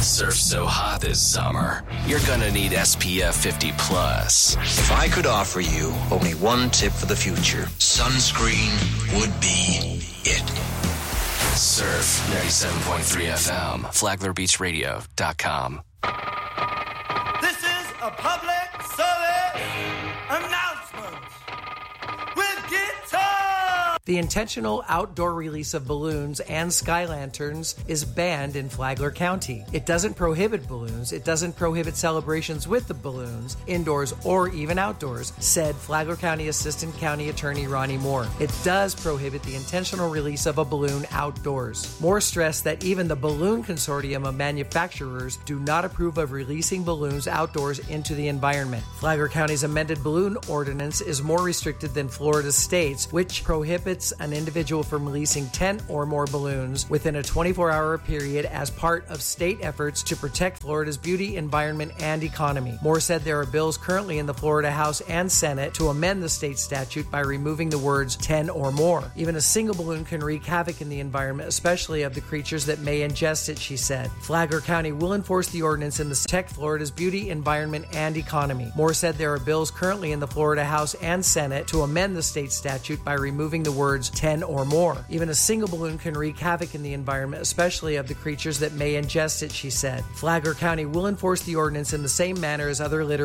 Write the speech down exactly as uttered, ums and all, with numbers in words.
Surf so hot this summer, you're gonna need S P F fifty plus. If I could offer you only one tip for the future, sunscreen would be it. Surf ninety-seven point three F M, Flagler Beach Radio dot com. This is a public service announcement with guitar. The intentional outdoor release of balloons and sky lanterns is banned in Flagler County. It doesn't prohibit balloons. It doesn't prohibit celebrations with the balloons, indoors or even outdoors, said Flagler County Assistant County Attorney Ronnie Moore. It does prohibit the intentional release of a balloon outdoors. Moore stressed that even the Balloon Consortium of manufacturers do not approve of releasing balloons outdoors into the environment. Flagler County's amended balloon ordinance is more restricted than Florida state's, which prohibits an individual from releasing ten or more balloons within a twenty-four hour period as part of state efforts to protect Florida's beauty, environment, and economy. Moore said there are bills currently in the Florida House and Senate to amend the state statute by removing the words ten or more. Even a single balloon can wreak havoc in the environment, especially of the creatures that may ingest it, she said. Flagler County will enforce the ordinance in the protect Florida's beauty, environment, and economy. Moore said there are bills currently in the Florida House and Senate to amend the state statute by removing the words ten or more. Even a single balloon can wreak havoc in the environment, especially of the creatures that may ingest it, she said. Flagler County will enforce the ordinance in the same manner as other litter